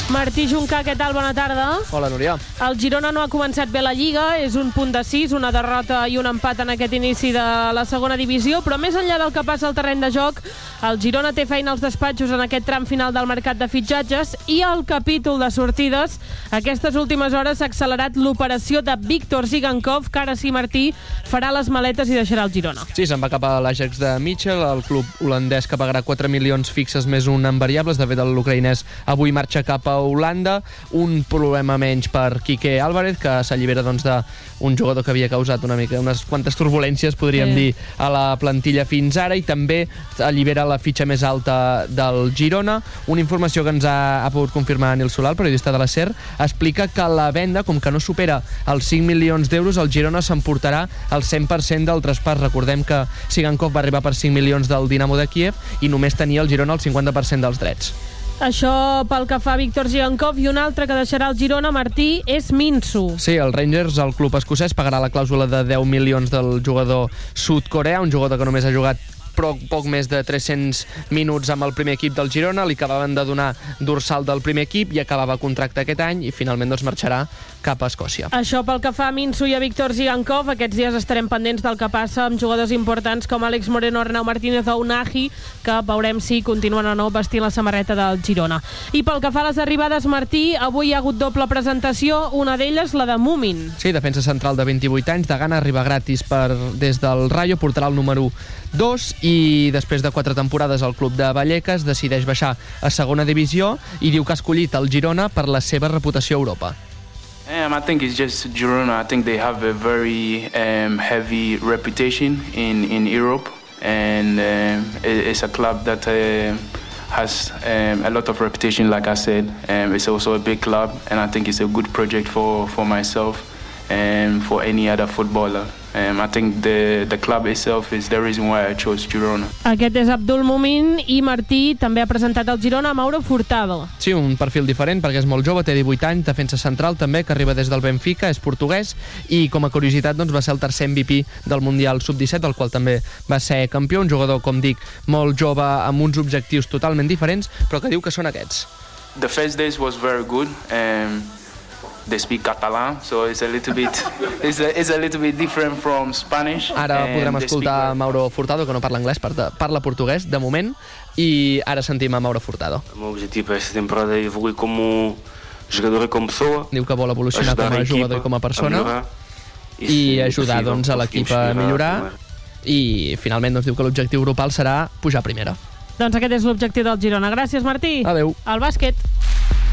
Martí Juncà, què tal? Bona tarda. Hola, Núria. El Girona no ha començat bé la Lliga, és un punt de 6, una derrota i un empat en aquest inici de la segona divisió, però més enllà del que passa al terreny de joc, el Girona té feina als despatxos en aquest tram final del mercat de fitxatges i el capítol de sortides. Aquestes últimes hores s'ha accelerat l'operació de Víctor Zigankov, que ara sí, Martí, farà les maletes i deixarà el Girona. Sí, se'n va cap a l'Ajax de Mitchell, el club holandès que pagarà 4 milions fixes més un en variables. De fet, l'ucraïnès avui marxa cap a Holanda. Un problema menys per Quique Álvarez, que s'allibera d'un jugador que havia causat unes quantes turbulències, podríem dir, a la plantilla fins ara, i també allibera la fitxa més alta del Girona. Una informació que ens ha pogut confirmar Nil Solà, el periodista de la SER, explica que la venda, com que no supera els 5 milions d'euros, el Girona s'emportarà el 100% del traspàs. Recordem que Zigankov va arribar per 5 milions del Dinamo de Kíev i només tenia el Girona el 50% dels drets. Això pel que fa a Víctor Zigankov, i un altre que deixarà el Girona, Martí, és Minsu. Sí, el Rangers, el club escocès, pagarà la clàusula de 10 milions del jugador sud-coreà, un jugador que només ha jugat poc més de 300 minuts amb el primer equip del Girona. Li acabaven de donar dorsal del primer equip i acabava contracte aquest any i finalment marxarà cap a Escòcia. Això pel que fa a Minsu i a Víctor Zigankov. Aquests dies estarem pendents del que passa amb jugadors importants com Àlex Moreno, Arnau Martínez o Unai, que veurem si continuen o no vestint la samarreta del Girona. I pel que fa a les arribades, Martí, avui hi ha hagut doble presentació, una d'elles la de Mumin. Sí, defensa central de 28 anys, de Ghana, arriba gratis des del Rayo, portarà el número 2 i després de 4 temporades al club de Vallecas decideix baixar a segona divisió i diu que ha escollit el Girona per la seva reputació a Europa. I think it's just Girona. I think they have a very heavy reputation in Europe, and it's a club that has a lot of reputation, like I said. It's also a big club, and I think it's a good project for myself and for any other footballer. I think the club itself is the reason why I chose Girona. Aquest és Abdul Mumin, i Martí també ha presentat el Girona a Mauro Furtado. Sí, un perfil diferent perquè és molt jove, té 18 anys, defensa central també, que arriba des del Benfica, és portuguès, i com a curiositat va ser el tercer MVP del Mundial Sub-17, del qual també va ser campió. Un jugador, com dic, molt jove, amb uns objectius totalment diferents, però que diu que són aquests. The first days was very good. They speak Catalan, so it's a little bit different from Spanish. Ara podrem escoltar Mauro Furtado, que no parla anglès, parla portuguès de moment, i ara sentim a Mauro Furtado. O meu objetivo esta temporada é evoluir como jogador e como pessoa. Diu que vol evolucionar com a jugador i com a persona i ajudar a l'equip a millorar, i finalment diu que l'objectiu grupal serà pujar a primera. Doncs aquest és l'objectiu del Girona. Gràcies, Martí. Adéu. Al bàsquet.